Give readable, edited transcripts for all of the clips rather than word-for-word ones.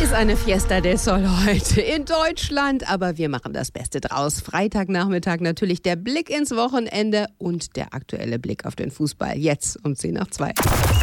Ist eine Fiesta del Sol heute in Deutschland, aber wir machen das Beste draus. Freitagnachmittag natürlich der Blick ins Wochenende und der aktuelle Blick auf den Fußball. Jetzt um 1:10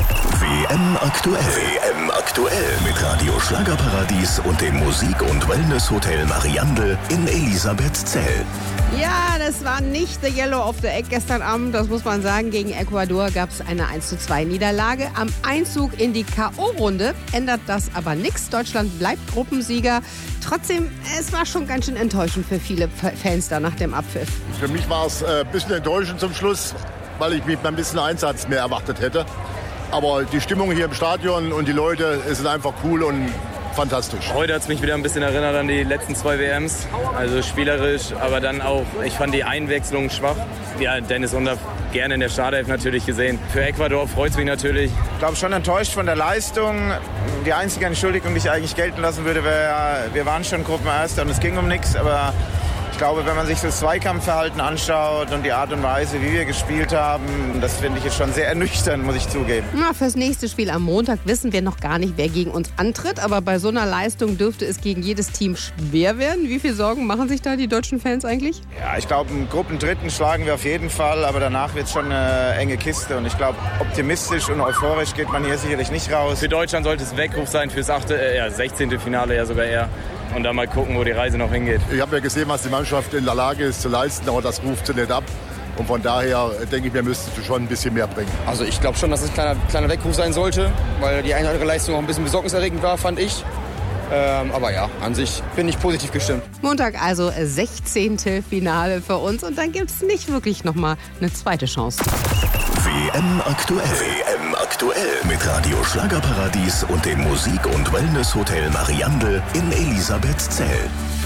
WM aktuell. WM aktuell mit Radio Schlagerparadies und dem Musik- und Wellness-Hotel Mariandel in Elisabethzell. Ja, das war nicht the Yellow of the Egg gestern Abend, das muss man sagen. Gegen Ecuador gab es eine 1:2 Niederlage. Am Einzug in die K.O.-Runde ändert das aber nichts. Deutschland bleibt Gruppensieger. Trotzdem, es war schon ganz schön enttäuschend für viele Fans da nach dem Abpfiff. Für mich war es ein bisschen enttäuschend zum Schluss, weil ich mir ein bisschen Einsatz mehr erwartet hätte. Aber die Stimmung hier im Stadion und die Leute sind einfach cool und fantastisch. Heute hat es mich wieder ein bisschen erinnert an die letzten 2 WMs. Also spielerisch, aber dann auch, ich fand die Einwechslung schwach. Ja, Dennis Undaff gerne in der Startelf natürlich gesehen. Für Ecuador freut es mich natürlich. Ich glaube, schon enttäuscht von der Leistung. Die einzige Entschuldigung, die ich eigentlich gelten lassen würde, wäre, wir waren schon Gruppenerster und es ging um nichts. Aber ich glaube, wenn man sich das Zweikampfverhalten anschaut und die Art und Weise, wie wir gespielt haben, das finde ich jetzt schon sehr ernüchternd, muss ich zugeben. Na, fürs nächste Spiel am Montag wissen wir noch gar nicht, wer gegen uns antritt. Aber bei so einer Leistung dürfte es gegen jedes Team schwer werden. Wie viel Sorgen machen sich da die deutschen Fans eigentlich? Ja, ich glaube, einen Gruppendritten schlagen wir auf jeden Fall, aber danach wird es schon eine enge Kiste. Und ich glaube, optimistisch und euphorisch geht man hier sicherlich nicht raus. Für Deutschland sollte es Weckruf sein fürs 16. Finale ja sogar eher. Und dann mal gucken, wo die Reise noch hingeht. Ich habe ja gesehen, was die Mannschaft in der Lage ist zu leisten, aber das ruft sie nicht ab. Und von daher denke ich, wir müssten schon ein bisschen mehr bringen. Also ich glaube schon, dass es ein kleiner Weckruf sein sollte, weil die eine oder andere Leistung auch ein bisschen besorgniserregend war, fand ich. Aber ja, an sich bin ich positiv gestimmt. Montag also 16. Finale für uns und dann gibt es nicht wirklich nochmal eine zweite Chance. WM aktuell. WM aktuell mit Radio Schlagerparadies und dem Musik- und Wellness-Hotel Mariandel in Elisabethzell.